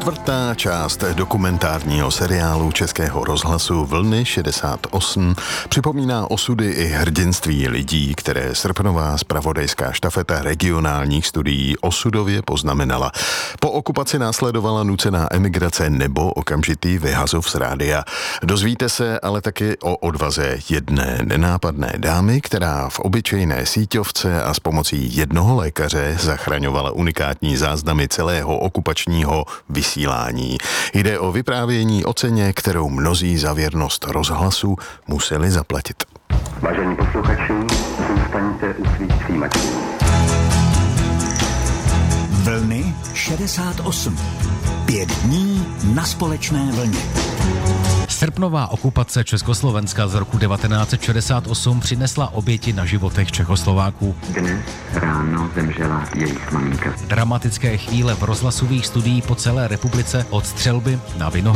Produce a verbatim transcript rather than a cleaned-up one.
Čtvrtá část dokumentárního seriálu Českého rozhlasu Vlny šedesát osm připomíná osudy i hrdinství lidí, které srpnová zpravodajská štafeta regionálních studií osudově poznamenala. Po okupaci následovala nucená emigrace nebo okamžitý vyhazov z rádia. Dozvíte se ale taky o odvaze jedné nenápadné dámy, která v obyčejné síťovce a s pomocí jednoho lékaře zachraňovala unikátní záznamy celého okupačního vysílání. Jde o vyprávění o ceně, kterou mnozí za věrnost rozhlasu museli zaplatit. Vážení posluchači, zůstaňte u svých přijímačů. Vlny šedesát osm. Pět dní na společné vlně. Srpnová okupace Československa z roku devatenáct set šedesát osm přinesla oběti na životech Čechoslováků. Dnes ráno zemřela jejich maminka. Dramatické chvíle v rozhlasových studiích po celé republice od střelby na Vinohradech